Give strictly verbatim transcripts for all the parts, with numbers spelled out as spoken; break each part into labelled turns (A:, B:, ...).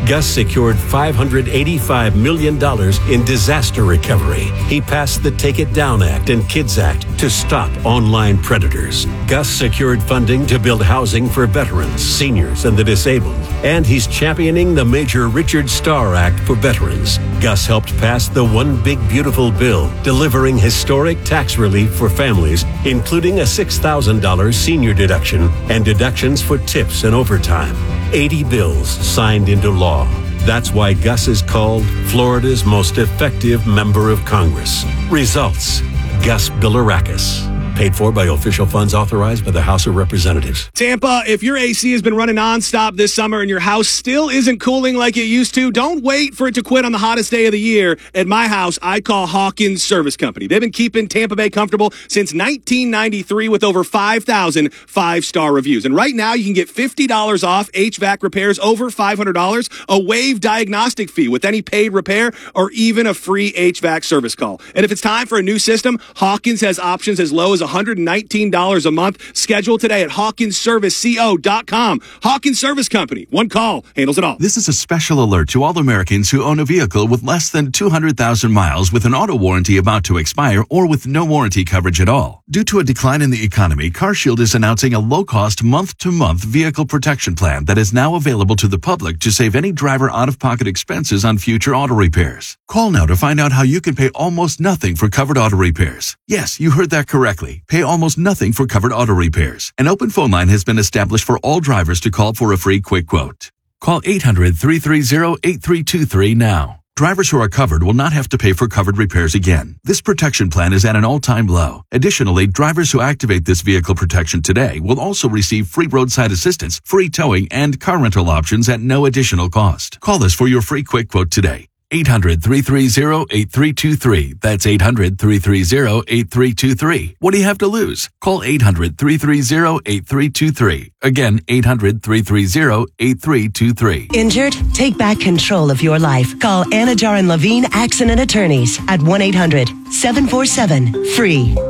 A: Gus secured five hundred eighty-five million dollars in disaster recovery. He passed the Take It Down Act and KIDS Act to stop online predators. Gus secured funding to build housing for veterans, seniors, and the disabled. And he's championing the Major Richard Starr Act for veterans. Gus helped pass the One Big Beautiful Bill, delivering historic tax relief for families, including a six thousand dollars senior deduction and deductions for tips and overtime. eighty bills signed into law. That's why Gus is called Florida's most effective member of Congress. Results: Gus Bilirakis. Paid for by official funds authorized by the House of Representatives.
B: Tampa, if your A C has been running nonstop this summer and your house still isn't cooling like it used to, don't wait for it to quit on the hottest day of the year. At my house, I call Hawkins Service Company. They've been keeping Tampa Bay comfortable since nineteen ninety-three with over five thousand five-star reviews. And right now, you can get fifty dollars off H V A C repairs over five hundred dollars, a waived diagnostic fee with any paid repair, or even a free H V A C service call. And if it's time for a new system, Hawkins has options as low as one hundred nineteen dollars a month. Schedule today at hawkins service co dot com. Hawkins Service Company. One call handles it all.
C: This is a special alert to all Americans who own a vehicle with less than two hundred thousand miles with an auto warranty about to expire or with no warranty coverage at all. Due to a decline in the economy, CarShield is announcing a low-cost month-to-month vehicle protection plan that is now available to the public to save any driver out-of-pocket expenses on future auto repairs. Call now to find out how you can pay almost nothing for covered auto repairs. Yes, you heard that correctly. Pay almost nothing for covered auto repairs. An open phone line has been established for all drivers to call for a free quick quote. Call eight hundred, three three zero, eight three two three now. Drivers who are covered will not have to pay for covered repairs again. This protection plan is at an all-time low. Additionally, drivers who activate this vehicle protection today will also receive free roadside assistance, free towing, and car rental options at no additional cost. Call us for your free quick quote today. eight hundred, three three zero, eight three two three. That's eight hundred, three three zero, eight three two three. What do you have to lose? Call eight hundred, three three zero, eight three two three. Again, eight hundred, three three zero, eight three two three.
D: Injured? Take back control of your life. Call Anajar and Levine Accident Attorneys at one eight hundred, seven four seven, F R E E.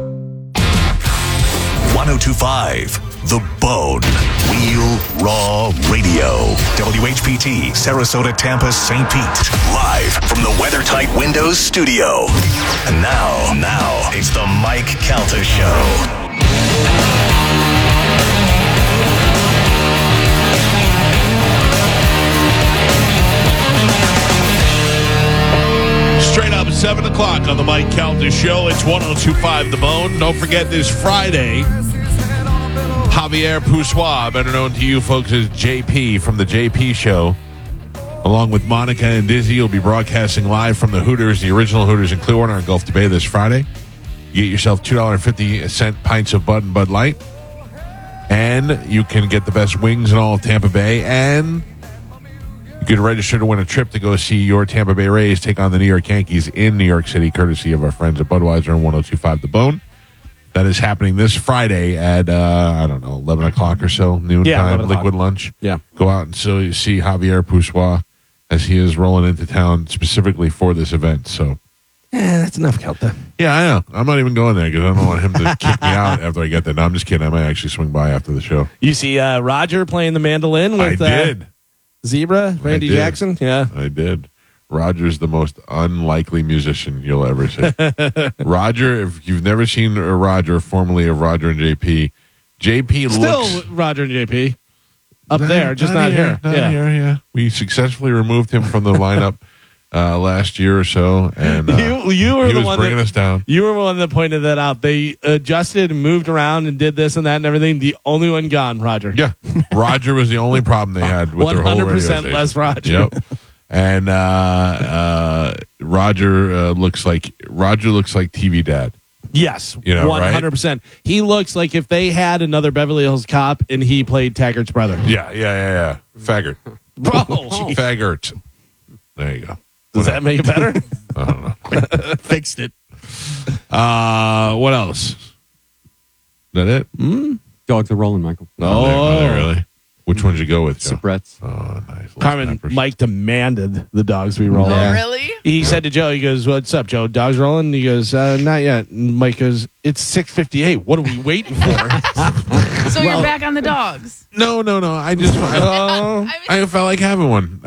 E: one oh two point five The Bone. Wheel Raw Radio. W H P T, Sarasota, Tampa, Saint Pete. Live from the WeatherTight Windows studio. And now, now, it's the Mike Calta Show.
F: Straight up, seven o'clock on the Mike Calta Show. It's one oh two point five The Bone. Don't forget this Friday, Javier Poussois, better known to you folks as J P from the J P Show, along with Monica and Dizzy, will be broadcasting live from the Hooters, the original Hooters in Clearwater on Gulf to Bay this Friday. You get yourself two dollars and fifty cents pints of Bud and Bud Light, and you can get the best wings in all of Tampa Bay, and you can register to win a trip to go see your Tampa Bay Rays take on the New York Yankees in New York City, courtesy of our friends at Budweiser and one oh two point five The Bone. That is happening this Friday at, uh, I don't know, eleven o'clock or so, noon
B: yeah,
F: time, liquid lunch.
B: Yeah.
F: Go out and so you see Javier Poussois as he is rolling into town specifically for this event. So,
B: Yeah, that's enough, Kelta.
F: yeah, I know. I'm not even going there because I don't want him to kick me out after I get there. No, I'm just kidding. I might actually swing by after the show.
G: You see uh, Roger playing the mandolin with
F: I did.
G: Uh, Zebra, Randy
F: I did.
G: Jackson? Yeah.
F: I did. Roger's the most unlikely musician you'll ever see. Roger, if you've never seen a Roger, formerly of Roger and J P, J P
G: Still
F: looks...
G: Roger and J P. Up there, just not, here.
F: Not
G: yeah.
F: here, yeah. We successfully removed him from the lineup uh, last year or so, and uh,
G: You, you were
F: he
G: the
F: was
G: one
F: bringing
G: that,
F: us down.
G: You were the one that pointed that out. They adjusted and moved around and did this and that and everything. The only one gone, Roger.
F: Yeah, Roger was the only problem they had with their whole radio
G: one hundred percent
F: station.
G: less Roger.
F: Yep. And uh, uh, Roger uh, looks like Roger looks like T V dad.
G: Yes,
F: You know,
G: one hundred percent. He looks like if they had another Beverly Hills Cop and he played Taggart's brother.
F: Yeah, yeah, yeah, yeah. Faggart.
G: Bro.
F: Faggart. There you go.
G: Does that make it better?
F: I don't know.
G: Fixed it.
F: Uh, what else? Is that it?
H: Mm? Dogs are rolling, Michael.
F: Oh, they- are they really? Which one did you go with, Joe?
H: Sabretts.
F: Oh, nice. Little
G: Carmen,
F: snappers.
G: Mike demanded the dogs be rolling.
H: Yeah.
I: Oh, really?
G: He said to Joe, he goes, "What's up, Joe? Dogs rolling?" He goes, uh, "Not yet." And Mike goes, "It's six fifty-eight. What are we waiting for?"
I: So
G: Well-
I: you're back on the dogs.
F: No, no, no. I just I,
I: I was-
F: I felt like having one.